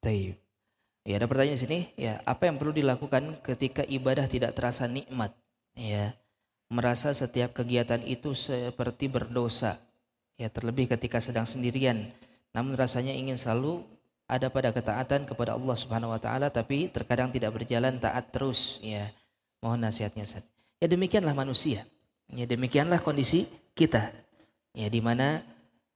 Taib. Ya, ada pertanyaan di sini, ya, apa yang perlu dilakukan ketika ibadah tidak terasa nikmat? Ya, merasa setiap kegiatan itu seperti berdosa. Ya, terlebih ketika sedang sendirian, namun rasanya ingin selalu ada pada ketaatan kepada Allah Subhanahu wa taala, tapi terkadang tidak berjalan taat terus, ya. Mohon nasihatnya, Ustaz. Ya, demikianlah manusia. Ya, demikianlah kondisi kita. Ya, di mana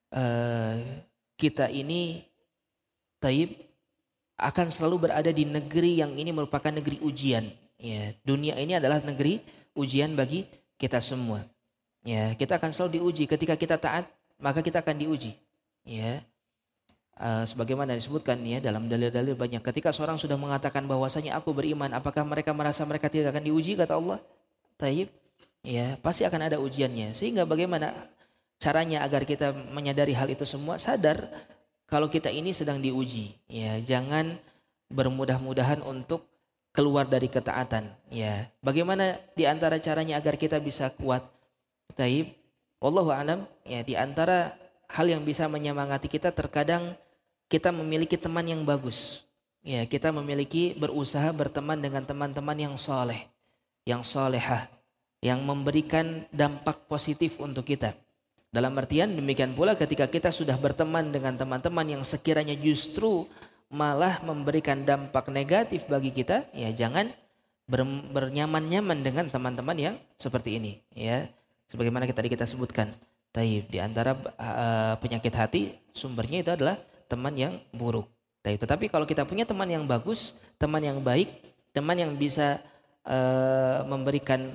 kita ini taib akan selalu berada di negeri yang ini merupakan negeri ujian. Ya, dunia ini adalah negeri ujian bagi kita semua. Ya, kita akan selalu diuji. Ketika kita taat, maka kita akan diuji. Ya, sebagaimana disebutkan ya dalam dalil-dalil banyak. Ketika seorang sudah mengatakan bahwasanya aku beriman, apakah mereka merasa mereka tidak akan diuji? Kata Allah, taib. Ya, pasti akan ada ujiannya. Sehingga bagaimana caranya agar kita menyadari hal itu semua, sadar kalau kita ini sedang diuji, ya jangan bermudah-mudahan untuk keluar dari ketaatan, ya. Bagaimana di antara caranya agar kita bisa kuat? Taib, wallahu alam, ya di antara hal yang bisa menyemangati kita terkadang kita memiliki teman yang bagus. Ya, kita memiliki berusaha berteman dengan teman-teman yang soleh, yang solehah, yang memberikan dampak positif untuk kita. Dalam artian demikian pula ketika kita sudah berteman dengan teman-teman yang sekiranya justru malah memberikan dampak negatif bagi kita, ya jangan bernyaman-nyaman dengan teman-teman yang seperti ini, ya. Sebagaimana tadi kita sebutkan, taib, di antara penyakit hati sumbernya itu adalah teman yang buruk. Taib. Tetapi kalau kita punya teman yang bagus, teman yang baik, teman yang bisa memberikan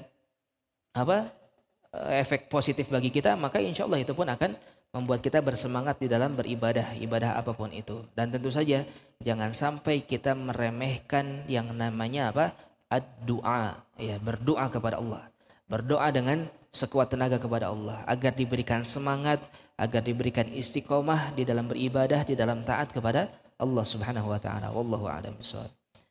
efek positif bagi kita, maka insya Allah itu pun akan membuat kita bersemangat di dalam beribadah, ibadah apapun itu. Dan tentu saja jangan sampai kita meremehkan yang namanya ad-du'a, ya, berdoa kepada Allah. Berdoa dengan sekuat tenaga kepada Allah agar diberikan semangat, agar diberikan istiqomah di dalam beribadah, di dalam taat kepada Allah Subhanahu wa taala. Wallahu a'lam bishawab.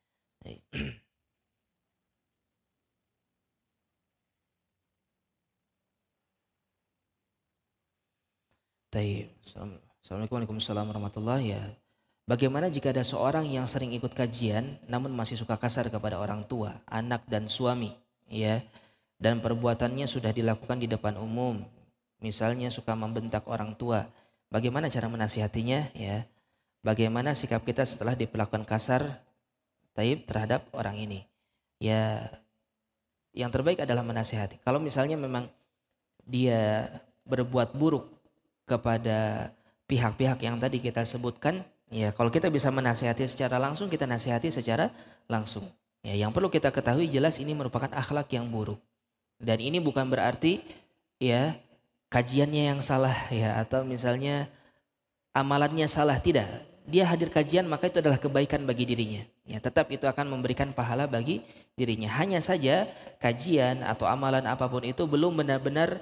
Taib. Assalamualaikum warahmatullahi wabarakatuh. Ya. Bagaimana jika ada seorang yang sering ikut kajian namun masih suka kasar kepada orang tua, anak dan suami, ya. Dan perbuatannya sudah dilakukan di depan umum. Misalnya suka membentak orang tua. Bagaimana cara menasihatinya, ya? Bagaimana sikap kita setelah diperlakukan kasar, taib, terhadap orang ini? Ya, yang terbaik adalah menasihati. Kalau misalnya memang dia berbuat buruk kepada pihak-pihak yang tadi kita sebutkan, ya kalau kita bisa menasihati secara langsung, kita nasihati secara langsung. Ya, yang perlu kita ketahui jelas ini merupakan akhlak yang buruk. Dan ini bukan berarti ya kajiannya yang salah, ya, atau misalnya amalannya salah, tidak. Dia hadir kajian maka itu adalah kebaikan bagi dirinya. Ya, tetap itu akan memberikan pahala bagi dirinya. Hanya saja kajian atau amalan apapun itu belum benar-benar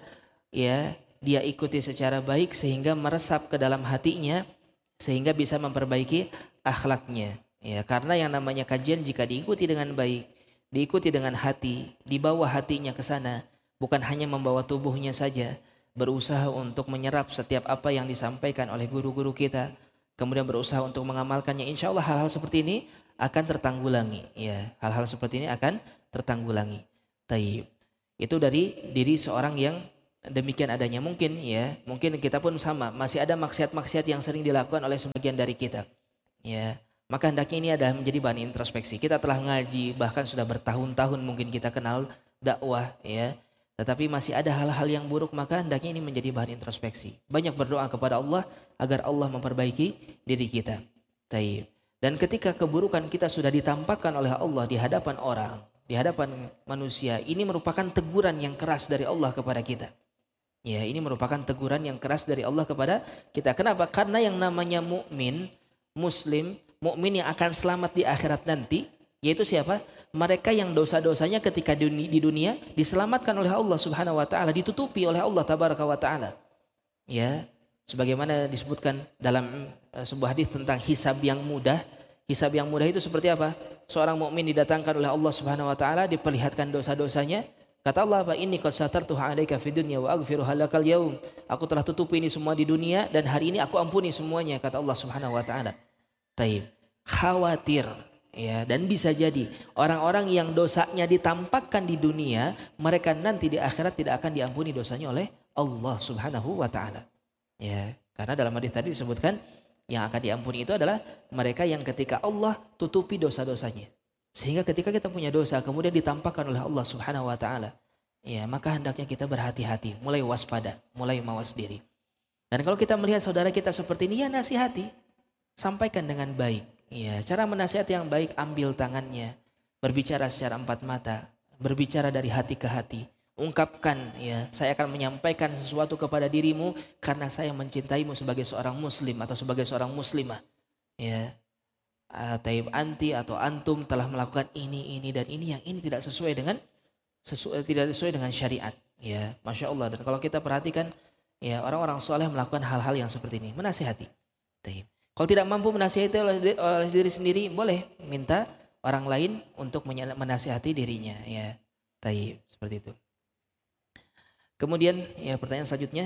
ya dia ikuti secara baik sehingga meresap ke dalam hatinya sehingga bisa memperbaiki akhlaknya. Ya, karena yang namanya kajian jika diikuti dengan baik, diikuti dengan hati, dibawa hatinya ke sana, bukan hanya membawa tubuhnya saja, berusaha untuk menyerap setiap apa yang disampaikan oleh guru-guru kita, kemudian berusaha untuk mengamalkannya. Insya Allah hal-hal seperti ini akan tertanggulangi. Ya, hal-hal seperti ini akan tertanggulangi. Taib. Itu dari diri seorang yang demikian adanya. Mungkin ya, mungkin kita pun sama, masih ada maksiat-maksiat yang sering dilakukan oleh sebagian dari kita. Ya, maka hendaknya ini adalah menjadi bahan introspeksi. Kita telah ngaji, bahkan sudah bertahun-tahun mungkin kita kenal dakwah, ya. Tetapi masih ada hal-hal yang buruk, maka hendaknya ini menjadi bahan introspeksi. Banyak berdoa kepada Allah agar Allah memperbaiki diri kita. Taib. Dan ketika keburukan kita sudah ditampakkan oleh Allah di hadapan orang, di hadapan manusia, ini merupakan teguran yang keras dari Allah kepada kita. Ya, ini merupakan teguran yang keras dari Allah kepada kita. Kenapa? Karena yang namanya mukmin, muslim, mukmin yang akan selamat di akhirat nanti, yaitu siapa? Mereka yang dosa-dosanya ketika di dunia diselamatkan oleh Allah Subhanahu wa taala, ditutupi oleh Allah tabaraka wa taala. Ya, sebagaimana disebutkan dalam sebuah hadis tentang hisab yang mudah. Hisab yang mudah itu seperti apa? Seorang mukmin didatangkan oleh Allah Subhanahu wa taala, diperlihatkan dosa-dosanya. Kata Allah, "Fa inni qad satartuha 'alaika fid dunya wa aghfiruha lakal yaum." Aku telah tutupi ini semua di dunia dan hari ini aku ampuni semuanya, kata Allah Subhanahu wa taala. Taib. khawatir, ya, dan bisa jadi orang-orang yang dosanya ditampakkan di dunia, mereka nanti di akhirat tidak akan diampuni dosanya oleh Allah Subhanahu wa taala. Ya, karena dalam hadis tadi disebutkan yang akan diampuni itu adalah mereka yang ketika Allah tutupi dosa-dosanya. Sehingga ketika kita punya dosa kemudian ditampakkan oleh Allah Subhanahu wa taala, ya, maka hendaknya kita berhati-hati, mulai waspada, mulai mawas diri. Dan kalau kita melihat saudara kita seperti ini, ya nasihati, sampaikan dengan baik. Ya, cara menasihati yang baik, ambil tangannya, berbicara secara empat mata, berbicara dari hati ke hati. Ungkapkan, ya, saya akan menyampaikan sesuatu kepada dirimu karena saya mencintaimu sebagai seorang muslim atau sebagai seorang muslimah. Ya, taib anti atau antum telah melakukan ini dan ini, yang ini tidak sesuai dengan syariat. Ya, masya Allah. Dan kalau kita perhatikan, ya, orang-orang soleh melakukan hal-hal yang seperti ini, menasihati. Taib. Kalau tidak mampu menasihati oleh diri sendiri, boleh minta orang lain untuk menasihati dirinya. Ya, taib, seperti itu. Kemudian, ya, pertanyaan selanjutnya.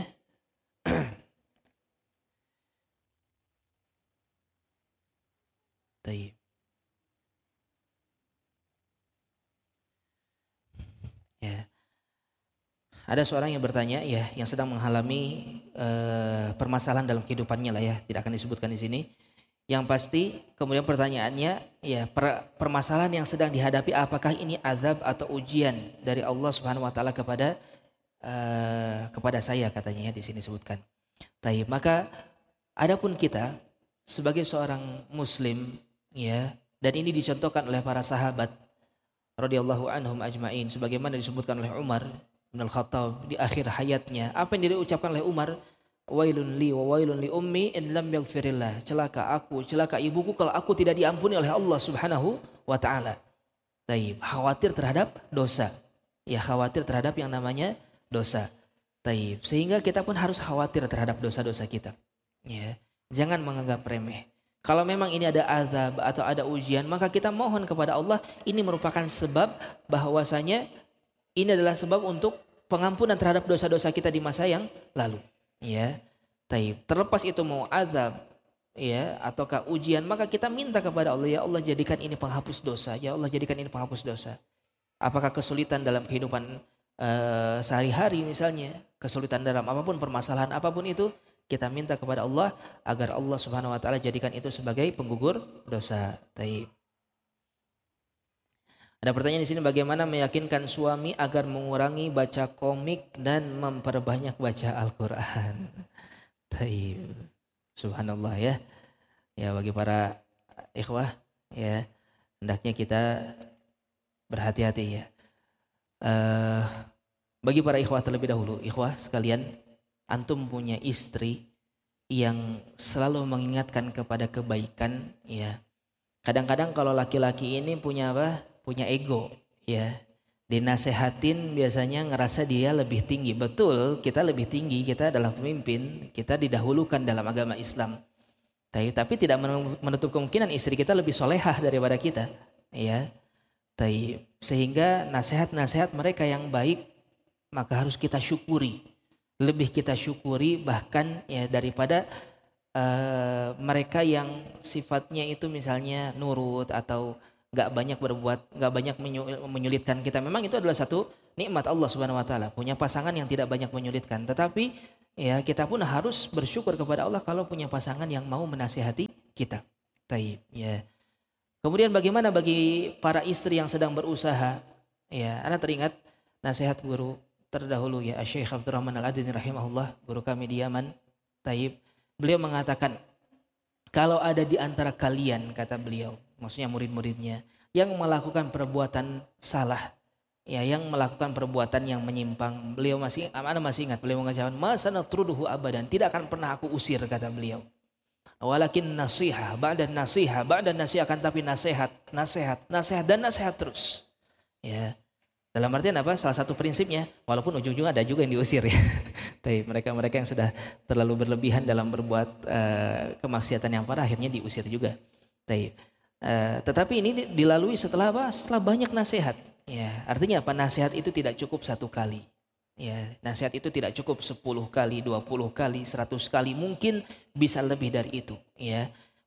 Taib. Ya. Ada seorang yang bertanya, ya, yang sedang mengalami permasalahan dalam kehidupannya lah, ya, tidak akan disebutkan di sini. Yang pasti kemudian pertanyaannya, ya, permasalahan yang sedang dihadapi apakah ini azab atau ujian dari Allah Subhanahu wa taala kepada saya, katanya, ya, di sini disebutkan. Taib, maka adapun kita sebagai seorang muslim, ya, dan ini dicontohkan oleh para sahabat radhiyallahu anhum ajmain, sebagaimana disebutkan oleh Umar bin Al-Khattab di akhir hayatnya. Apa yang diucapkan oleh Umar? Wailun li wa wailun li ummi in lam yaghfirillah. Celaka aku, celaka ibuku kalau aku tidak diampuni oleh Allah Subhanahu wa taala. Taib, khawatir terhadap dosa. Ya, khawatir terhadap yang namanya dosa. Taib, sehingga kita pun harus khawatir terhadap dosa-dosa kita. Ya, jangan menganggap remeh. Kalau memang ini ada azab atau ada ujian, maka kita mohon kepada Allah. Ini merupakan sebab bahwasanya ini adalah sebab untuk pengampunan terhadap dosa-dosa kita di masa yang lalu. Ya, taib. Terlepas itu mau azab, ya, ataukah ujian, maka kita minta kepada Allah, ya Allah jadikan ini penghapus dosa. Ya Allah jadikan ini penghapus dosa. Apakah kesulitan dalam kehidupan sehari-hari misalnya, kesulitan dalam apapun, permasalahan apapun itu, kita minta kepada Allah agar Allah Subhanahu wa taala jadikan itu sebagai penggugur dosa. Taib. Ada pertanyaan di sini, bagaimana meyakinkan suami agar mengurangi baca komik dan memperbanyak baca Al-Qur'an. Taib. Subhanallah, ya. Ya, bagi para ikhwah, ya, hendaknya kita berhati-hati, ya. Bagi para ikhwah terlebih dahulu, ikhwah sekalian, antum punya istri yang selalu mengingatkan kepada kebaikan, ya. Kadang-kadang kalau laki-laki ini punya apa? Punya ego, ya. Dinasehatin biasanya ngerasa dia lebih tinggi. Betul, kita lebih tinggi, kita adalah pemimpin, kita didahulukan dalam agama Islam. Tapi tidak menutup kemungkinan istri kita lebih solehah daripada kita, ya. Sehingga nasihat-nasihat mereka yang baik maka harus kita syukuri. Lebih kita syukuri bahkan, ya, daripada mereka yang sifatnya itu misalnya nurut atau gak banyak berbuat, gak banyak menyulitkan kita. Memang itu adalah satu nikmat Allah Subhanahu wa taala, punya pasangan yang tidak banyak menyulitkan. Tetapi, ya, kita pun harus bersyukur kepada Allah kalau punya pasangan yang mau menasihati kita. Taib, ya. Kemudian bagaimana bagi para istri yang sedang berusaha? Ya, Anda teringat nasihat guru terdahulu, ya, Syekh Abdurrahman Al-Adini rahimahullah, guru kami di Yaman. Taib. Beliau mengatakan, kalau ada di antara kalian, kata beliau, maksudnya murid-muridnya, yang melakukan perbuatan salah, ya, yang melakukan perbuatan yang menyimpang, Anda masih ingat beliau mengatakan, masa natruduhu abadan, tidak akan pernah aku usir, kata beliau. Walakin nasihat, ba'da nasihat, akan tapi nasihat dan nasihat terus. Ya. Dalam artian apa? Salah satu prinsipnya, walaupun ujung-ujungnya ada juga yang diusir, ya. Tapi mereka yang sudah terlalu berlebihan dalam berbuat kemaksiatan yang parah akhirnya diusir juga. Tetapi ini dilalui setelah apa? Setelah banyak nasihat. Ya, artinya apa? Nasihat itu tidak cukup satu kali. Ya, nasihat itu tidak cukup 10 kali, 20 kali, 100 kali, mungkin bisa lebih dari itu. Ya,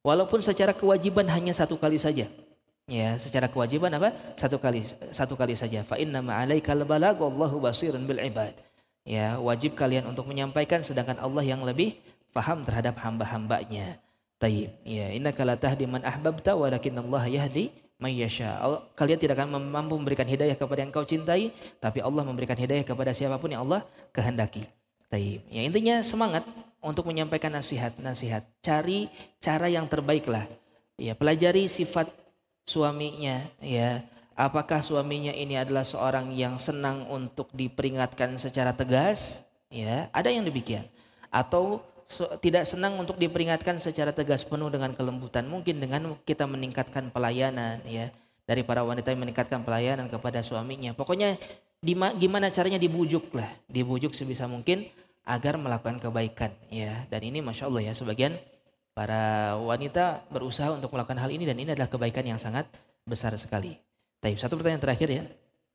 Walaupun secara kewajiban hanya satu kali saja. Ya, secara kewajiban apa? Satu kali saja. Fa inna ma'alaikal balagh wallahu basirun bil ibad. Ya, wajib kalian untuk menyampaikan sedangkan Allah yang lebih faham terhadap hamba-hambanya. Taib. Ya, innaka la tahdi man ahbabta walakinnallaha yahdi may yasha. Kalian tidak akan mampu memberikan hidayah kepada yang kau cintai, tapi Allah memberikan hidayah kepada siapapun yang Allah kehendaki. Taib. Ya, intinya semangat untuk menyampaikan nasihat. Cari cara yang terbaik lah. Ya, pelajari sifat suaminya, ya. Apakah suaminya ini adalah seorang yang senang untuk diperingatkan secara tegas? Ya, ada yang demikian. Atau tidak senang untuk diperingatkan secara tegas penuh dengan kelembutan. Mungkin dengan kita meningkatkan pelayanan, ya. Dari para wanita yang meningkatkan pelayanan kepada suaminya. Pokoknya gimana caranya dibujuk lah. Dibujuk sebisa mungkin agar melakukan kebaikan, ya. Dan ini Masya Allah ya, sebagian para wanita berusaha untuk melakukan hal ini dan ini adalah kebaikan yang sangat besar sekali. Taib, satu pertanyaan terakhir ya.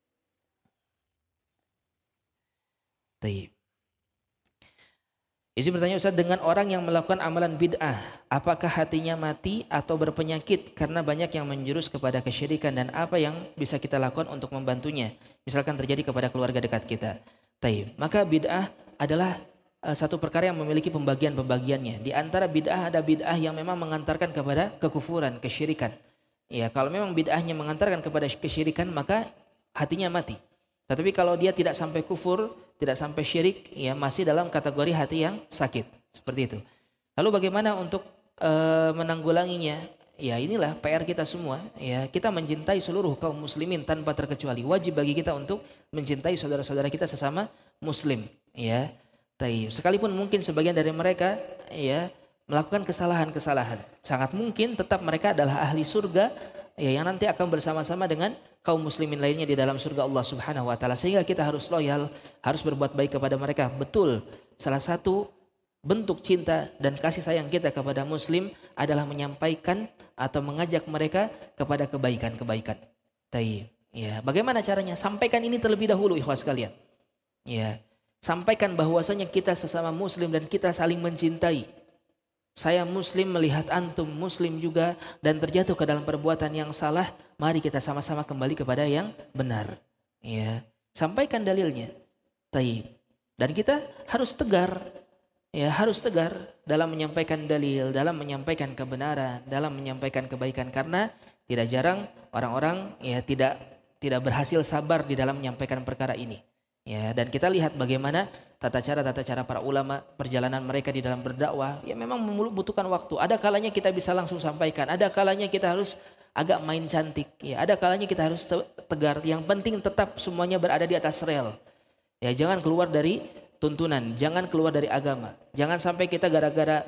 Taib. Izin bertanya Ustaz, dengan orang yang melakukan amalan bid'ah, apakah hatinya mati atau berpenyakit karena banyak yang menjurus kepada kesyirikan dan apa yang bisa kita lakukan untuk membantunya? Misalkan terjadi kepada keluarga dekat kita. Taib. Maka bid'ah adalah satu perkara yang memiliki pembagian-pembagiannya. Di antara bid'ah ada bid'ah yang memang mengantarkan kepada kekufuran, kesyirikan. Ya, kalau memang bid'ahnya mengantarkan kepada kesyirikan maka hatinya mati. Tetapi kalau dia tidak sampai kufur, tidak sampai syirik, ya masih dalam kategori hati yang sakit. Seperti itu. Lalu bagaimana untuk menanggulanginya? Ya inilah PR kita semua. Ya, kita mencintai seluruh kaum muslimin tanpa terkecuali. Wajib bagi kita untuk mencintai saudara-saudara kita sesama muslim. Ya. Sekalipun mungkin sebagian dari mereka ya melakukan kesalahan-kesalahan, sangat mungkin tetap mereka adalah ahli surga ya yang nanti akan bersama-sama dengan kaum muslimin lainnya di dalam surga Allah Subhanahu wa taala. Sehingga kita harus loyal, harus berbuat baik kepada mereka. Betul, salah satu bentuk cinta dan kasih sayang kita kepada muslim adalah menyampaikan atau mengajak mereka kepada kebaikan-kebaikan. Ya, bagaimana caranya? Sampaikan ini terlebih dahulu ikhwas sekalian. Ya. Sampaikan bahwasanya kita sesama muslim dan kita saling mencintai. Saya muslim melihat antum muslim juga dan terjatuh ke dalam perbuatan yang salah, mari kita sama-sama kembali kepada yang benar. Ya, sampaikan dalilnya. Dan kita harus tegar. Ya, harus tegar dalam menyampaikan dalil, dalam menyampaikan kebenaran, dalam menyampaikan kebaikan karena tidak jarang orang-orang ya tidak berhasil sabar di dalam menyampaikan perkara ini. Ya, dan kita lihat bagaimana tata cara para ulama, perjalanan mereka di dalam berdakwah, ya memang membutuhkan waktu. Ada kalanya kita bisa langsung sampaikan, ada kalanya kita harus agak main cantik, ya, ada kalanya kita harus tegar. Yang penting tetap semuanya berada di atas rel. Ya, jangan keluar dari tuntunan, jangan keluar dari agama. Jangan sampai kita gara-gara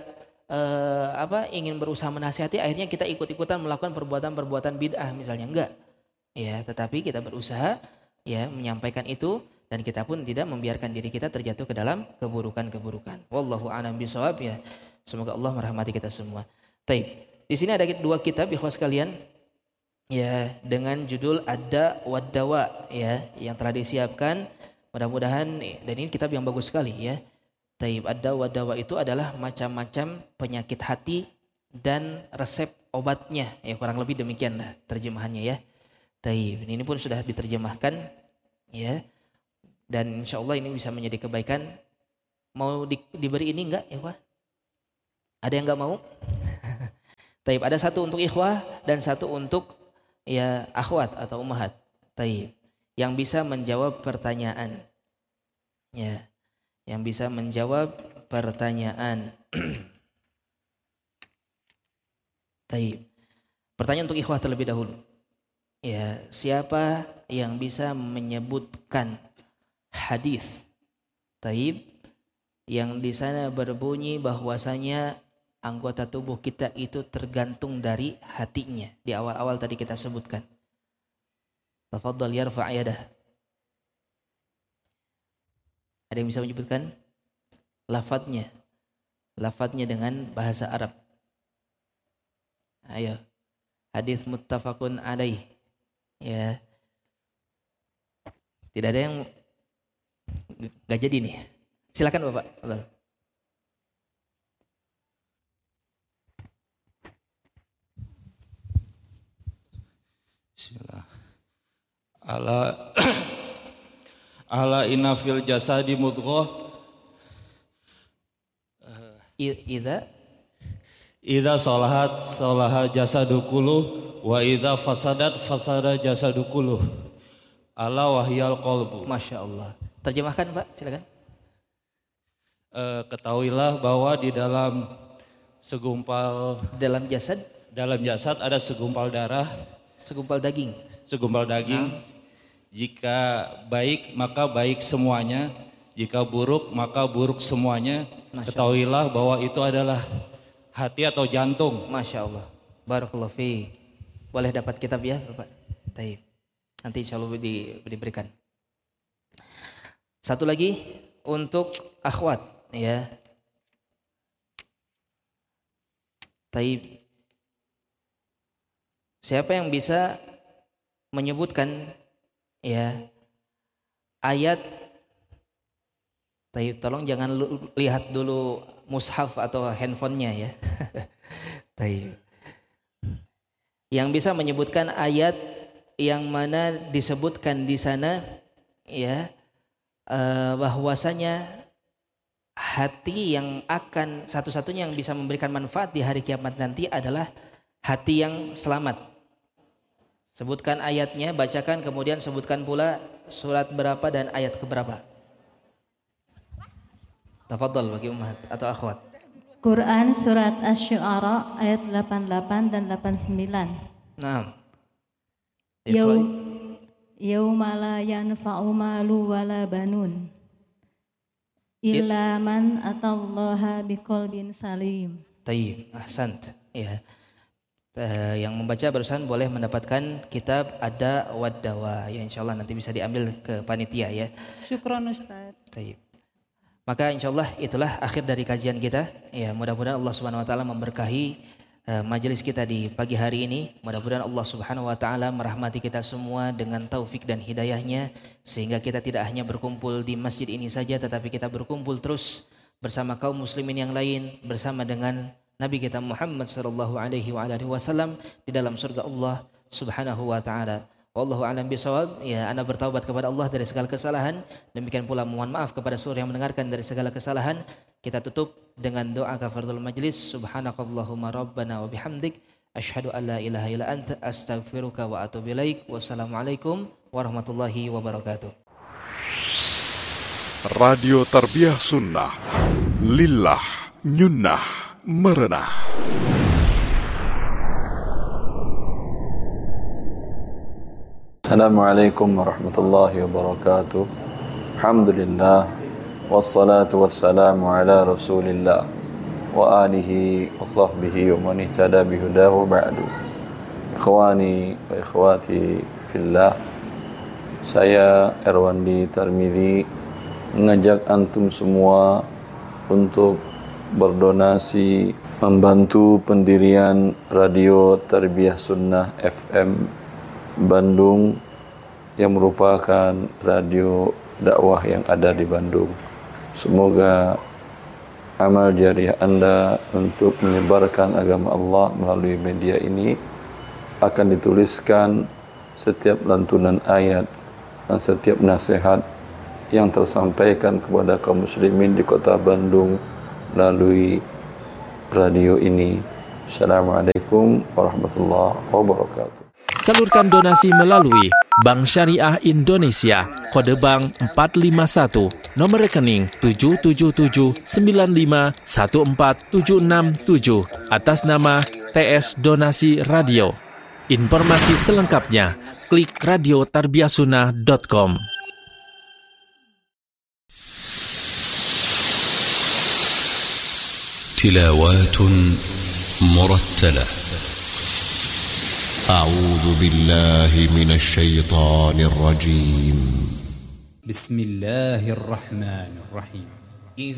ingin berusaha menasihati, akhirnya kita ikut-ikutan melakukan perbuatan-perbuatan bid'ah misalnya, enggak. Ya, tetapi kita berusaha ya menyampaikan itu. Dan kita pun tidak membiarkan diri kita terjatuh ke dalam keburukan-keburukan. Wallahu a'lam bishawab ya. Semoga Allah merahmati kita semua. Taib. Di sini ada dua kitab ikhwas sekalian. Ya, dengan judul Ad-Da' wad-Dawa ya, yang telah disiapkan. Mudah-mudahan dan ini kitab yang bagus sekali ya. Taib. Ad-Da' wad-Dawa itu adalah macam-macam penyakit hati dan resep obatnya. Ya, kurang lebih demikianlah terjemahannya ya. Taib. Ini pun sudah diterjemahkan ya. Dan insya Allah ini bisa menjadi kebaikan. Mau diberi ini enggak ikhwah? Ada yang enggak mau? Taib, ada satu untuk ikhwah dan satu untuk ya akhwat atau ummahat. Taib, yang bisa menjawab pertanyaan. Ya, yang bisa menjawab pertanyaan. Taib. Pertanyaan untuk ikhwah terlebih dahulu. Ya, siapa yang bisa menyebutkan hadis taib yang di sana berbunyi bahwasanya anggota tubuh kita itu tergantung dari hatinya. Di awal-awal tadi kita sebutkan. Tafadhal yarfa' yadah. Ada yang bisa menyebutkan lafadznya? Lafadznya dengan bahasa Arab. Ayo. Hadis muttafaqun alaih. Ya. Tidak ada yang gak jadi nih. Silakan Bapak. ala inna fil jasadi mudghah idza salaha jasadu kulluh wa idza fasadat fasada jasadu kulluh ala wahyal qalbu. Masya Allah. Terjemahkan Pak, silakan. Ketahuilah bahwa di dalam jasad ada segumpal darah, segumpal daging. Jika baik maka baik semuanya, jika buruk maka buruk semuanya. Ketahuilah bahwa itu adalah hati atau jantung. Masya Allah. Barakallahu fiik. Boleh dapat kitab ya Bapak? Taib. Nanti insya Allah diberikan. Satu lagi untuk akhwat ya. Taib. Siapa yang bisa menyebutkan ya ayat? Taib, tolong jangan lihat dulu mushaf atau handphonenya ya. Taib. Yang bisa menyebutkan ayat yang mana disebutkan di sana ya bahwasanya hati yang akan satu-satunya yang bisa memberikan manfaat di hari kiamat nanti adalah hati yang selamat. Sebutkan ayatnya, bacakan, kemudian sebutkan pula surat berapa dan ayat keberapa. Tafadhal bagi ummahat atau akhwat. Quran surat Asy-Syu'ara ayat 88 dan 89. Naam. Yauma la yanfa'u malu wala banun illa man atallaha biqalbin salim. Tayyib, ahsant. Ya. Yang membaca barusan boleh mendapatkan kitab Ada wad Dawa. Ya insyaallah nanti bisa diambil ke panitia ya. Syukran Ustaz. Tayyib. Maka insyaallah itulah akhir dari kajian kita. Ya, mudah-mudahan Allah Subhanahu wa taala memberkahi majelis kita di pagi hari ini. Mudah-mudahan Allah Subhanahu wa taala merahmati kita semua dengan taufik dan hidayahnya sehingga kita tidak hanya berkumpul di masjid ini saja tetapi kita berkumpul terus bersama kaum muslimin yang lain, bersama dengan Nabi kita Muhammad sallallahu alaihi wasallam di dalam surga Allah Subhanahu wa taala. Wallahu a'lam bishawab. Ya, ana bertaubat kepada Allah dari segala kesalahan. Demikian pula mohon maaf kepada seluruh yang mendengarkan dari segala kesalahan. Kita tutup dengan doa kafaratul majlis. Subhanakallahumma rabbana wa bihamdik asyhadu an la ilaha illa anta astaghfiruka wa atubu ilaik. Wassalamualaikum warahmatullahi wabarakatuh. Radio Tarbiyah Sunnah Lillah Nyunnah Merenah. Assalamualaikum warahmatullahi wabarakatuh. Alhamdulillah wassalatu wassalamu ala Rasulillah wa alihi wa sahbihi wa man ihtada bihudahu ba'du. Ikhwani wa ikhwati fillah. Saya Erwandi Tarmizi mengajak antum semua untuk berdonasi membantu pendirian Radio Tarbiyah Sunnah FM Bandung yang merupakan radio dakwah yang ada di Bandung. Semoga amal jariah Anda untuk menyebarkan agama Allah melalui media ini akan dituliskan setiap lantunan ayat dan setiap nasihat yang tersampaikan kepada kaum muslimin di kota Bandung melalui radio ini. Assalamualaikum warahmatullahi wabarakatuh. Salurkan donasi melalui Bank Syariah Indonesia, kode bank 451, nomor rekening 77795147667 atas nama TS Donasi Radio. Informasi selengkapnya klik radiotarbiyahsunnah.com. Tilawatun murattalah. أعوذ بالله من الشيطان الرجيم. بسم الله الرحمن الرحيم.